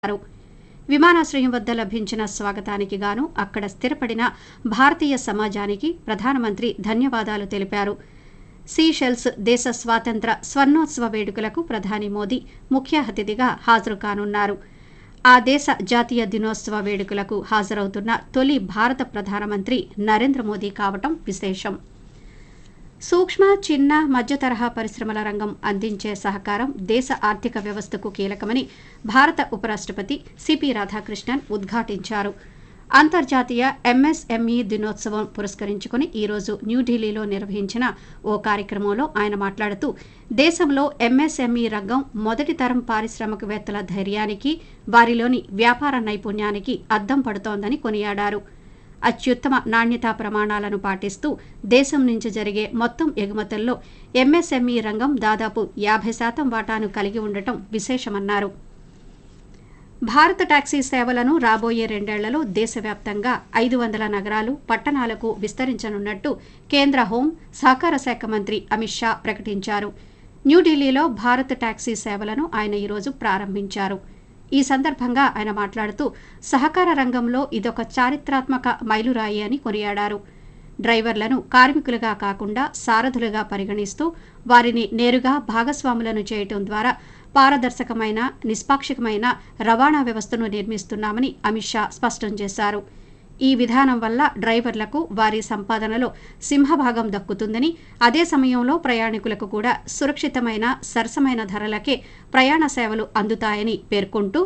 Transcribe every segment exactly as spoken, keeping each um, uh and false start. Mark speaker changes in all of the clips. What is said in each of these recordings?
Speaker 1: విమానాశ్రయం వద్ద లభించిన స్వాగతానికి గాను అక్కడ స్థిరపడిన భారతీయ సమాజానికి ప్రధానమంత్రి ధన్యవాదాలు తెలిపారు. సీషెల్స్ దేశ స్వాతంత్ర స్వర్ణోత్సవ వేడుకలకు ప్రధాని మోదీ ముఖ్య అతిథిగా హాజరు కానున్నారు. ఆ దేశ జాతీయ దినోత్సవ వేడుకలకు హాజరవుతున్న తొలి భారత ప్రధానమంత్రి నరేంద్ర మోదీ కావటం విశేషం. సూక్ష్మ, చిన్న, మధ్య తరహా పరిశ్రమల రంగం అందించే సహకారం దేశ ఆర్థిక వ్యవస్థకు కీలకమని భారత ఉపరాష్ట్రపతి సిపి రాధాకృష్ణన్ ఉద్ఘాటించారు. అంతర్జాతీయ ఎంఎస్ఎంఈ దినోత్సవం పురస్కరించుకుని ఈరోజు న్యూఢిల్లీలో నిర్వహించిన ఓ కార్యక్రమంలో ఆయన మాట్లాడుతూ దేశంలో ఎంఎస్ఎంఈ రంగం మొదటి తరం పారిశ్రామికవేత్తల ధైర్యానికి, వారిలోని వ్యాపార నైపుణ్యానికి అద్దం పడుతోందని కొనియాడారు. అత్యుత్తమ నాణ్యతా ప్రమాణాలను పాటిస్తూ దేశం నుంచి జరిగే మొత్తం ఎగుమతుల్లో ఎంఎస్ఎంఈ రంగం దాదాపు యాభై శాతం వాటాను కలిగి ఉండటం విశేషమన్నారు. భారత టాక్సీ సేవలను రాబోయే రెండేళ్లలో దేశవ్యాప్తంగా ఐదు వందల నగరాలు, పట్టణాలకు విస్తరించనున్నట్టు కేంద్ర హోం, సహకార శాఖ మంత్రి అమిత్ షా ప్రకటించారు. న్యూఢిల్లీలో భారత్ టాక్సీ సేవలను ఆయన ఈరోజు ప్రారంభించారు. ఈ సందర్భంగా ఆయన మాట్లాడుతూ సహకార రంగంలో ఇదొక చారిత్రాత్మక మైలురాయి అని కొనియాడారు. డ్రైవర్లను కార్మికులుగా కాకుండా సారథులుగా పరిగణిస్తూ వారిని నేరుగా భాగస్వాములను చేయటం ద్వారా పారదర్శకమైన, నిష్పాక్షికమైన రవాణా వ్యవస్థను నిర్మిస్తున్నామని అమిత్ షా స్పష్టం చేశారు. ఈ విధానం వల్ల డ్రైవర్లకు వారి సంపాదనలో సింహభాగం దక్కుతుందని, అదే సమయంలో ప్రయాణికులకు కూడా సురక్షితమైన, సరసమైన ధరలకే ప్రయాణ సేవలు అందుతాయని పేర్కొంటూ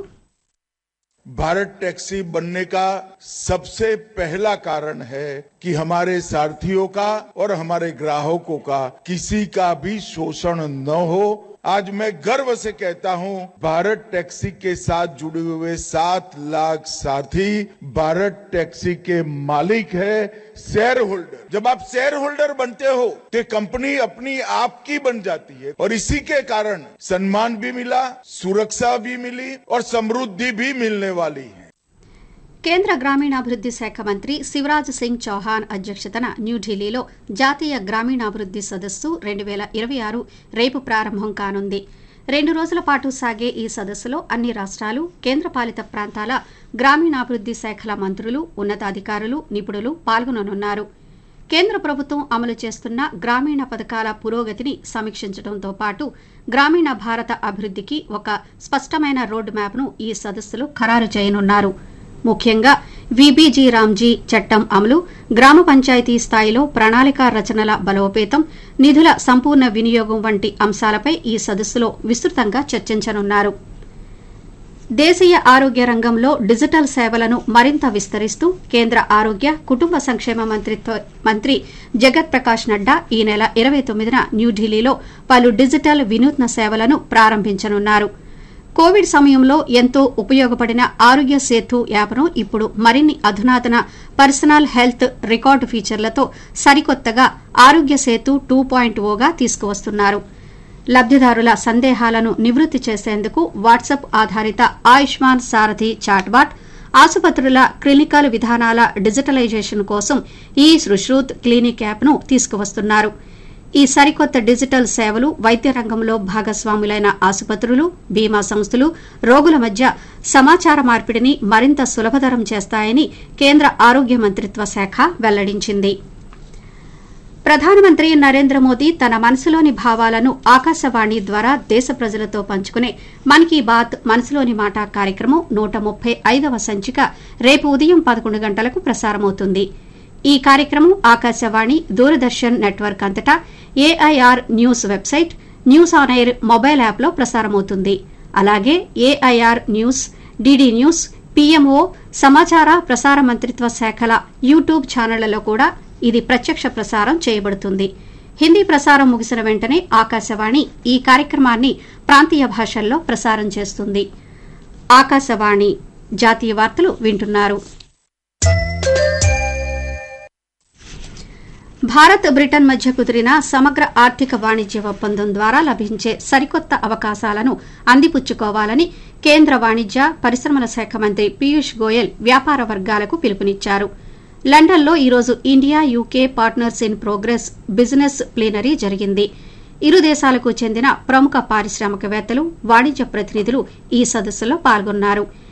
Speaker 2: भारत टैक्सी बनने का सबसे पहला कारण है कि हमारे सारथियों का और हमारे ग्राहकों का किसी का भी शोषण न हो. आज मैं गर्व से कहता हूं, भारत टैक्सी के साथ जुड़े हुए सात लाख साथी भारत टैक्सी के मालिक है, शेयर होल्डर. जब आप शेयर होल्डर बनते हो तो कंपनी अपनी आपकी बन जाती है और इसी के कारण सम्मान भी मिला, सुरक्षा भी मिली और समृद्धि भी मिलने वाली है.
Speaker 1: కేంద్ర గ్రామీణాభివృద్ది శాఖ మంత్రి శివరాజ్ సింగ్ చౌహాన్ అధ్యక్షతన న్యూఢిల్లీలో జాతీయ గ్రామీణాభివృద్ది సదస్సు రెండు వేల ఇరవై ఆరు రేపు ప్రారంభం కానుంది. రెండు రోజుల పాటు సాగే ఈ సదస్సులో అన్ని రాష్ట్రాలు, కేంద్రపాలిత ప్రాంతాల గ్రామీణాభివృద్ది శాఖల మంత్రులు, ఉన్నతాధికారులు, నిపుణులు పాల్గొననున్నారు. కేంద్ర ప్రభుత్వం అమలు చేస్తున్న గ్రామీణ పథకాల పురోగతిని సమీక్షించడంతో పాటు గ్రామీణ భారత అభివృద్దికి ఒక స్పష్టమైన రోడ్ మ్యాప్ను ఈ సదస్సులో ఖరారు చేయనున్నారు. ముఖ్యంగా విబిజీ రామ్జీ చట్టం అమలు, గ్రామ పంచాయతీ స్థాయిలో ప్రణాళికా రచనల బలోపేతం, నిధుల సంపూర్ణ వినియోగం వంటి అంశాలపై ఈ సదస్సులో విస్తృతంగా చర్చించనున్నారు. దేశీయ ఆరోగ్య రంగంలో డిజిటల్ సేవలను మరింత విస్తరిస్తూ కేంద్ర ఆరోగ్య, కుటుంబ సంక్షేమ మంత్రిత్వ మంత్రి జగత్ ప్రకాష్ నడ్డా ఈ నెల ఇరవై తొమ్మిదిన న్యూఢిల్లీలో పలు డిజిటల్ వినూత్న సేవలను ప్రారంభించనున్నారు. కోవిడ్ సమయంలో ఎంతో ఉపయోగపడిన ఆరోగ్య సేతు యాప్ను ఇప్పుడు మరిన్ని అధునాతన పర్సనల్ హెల్త్ రికార్డు ఫీచర్లతో సరికొత్తగా ఆరోగ్య సేతు టూ పాయింట్ ఓగా తీసుకువస్తున్నారు. లబ్దిదారుల సందేహాలను నివృత్తి చేసేందుకు వాట్సాప్ ఆధారిత ఆయుష్మాన్ సారథి చాట్బాట్, ఆసుపత్రుల క్లినికల్ విధానాల డిజిటలైజేషన్ కోసం ఈ సుశ్రూత్ క్లినిక్ యాప్ను తీసుకువస్తున్నారు. ఈ సరికొత్త డిజిటల్ సేవలు వైద్య రంగంలో భాగస్వాములైన ఆసుపత్రులు, బీమా సంస్థలు, రోగుల మధ్య సమాచార మార్పిడిని మరింత సులభతరం చేస్తాయని కేంద్ర ఆరోగ్య మంత్రిత్వ శాఖ వెల్లడించింది. ప్రధానమంత్రి నరేంద్ర మోదీ తన మనసులోని భావాలను ఆకాశవాణి ద్వారా దేశ ప్రజలతో పంచుకునే మన్ కీ బాత్ మనసులోని మాట కార్యక్రమం నూట ముప్పై ఐదవ సంచిక రేపు ఉదయం పదకొండు గంటలకు ప్రసారమవుతుంది. ఈ కార్యక్రమం ఆకాశవాణి, దూరదర్శన్ నెట్వర్క్ అంతటా AIR news website, news on air mobile యాప్లో ప్రసారమవుతుంది. అలాగే AIR news, DD news, PMO, సమాచార ప్రసార మంత్రిత్వ శాఖల యూట్యూబ్ ఛానళ్లలో కూడా ఇది ప్రత్యక్ష ప్రసారం చేయబడుతుంది. హిందీ ప్రసారం ముగిసిన వెంటనే ఆకాశవాణి ఈ కార్యక్రమాన్ని ప్రాంతీయ భాషల్లో ప్రసారం చేస్తుంది. ఆకాశవాణి జాతీయ వార్తలు వింటున్నారు. భారత్, బ్రిటన్ మధ్య కుదిరిన సమగ్ర ఆర్థిక వాణిజ్య ఒప్పందం ద్వారా లభించే సరికొత్త అవకాశాలను అందిపుచ్చుకోవాలని కేంద్ర వాణిజ్య, పరిశ్రమల శాఖ మంత్రి పీయూష్ గోయల్ వ్యాపార వర్గాలకు పిలుపునిచ్చారు. లండన్లో ఈరోజు India UK partners in progress business plenary జరిగింది. ఇరు దేశాలకు చెందిన ప్రముఖ పారిశ్రామికవేత్తలు, వాణిజ్య ప్రతినిధులు ఈ సదస్సులో పాల్గొన్నారు.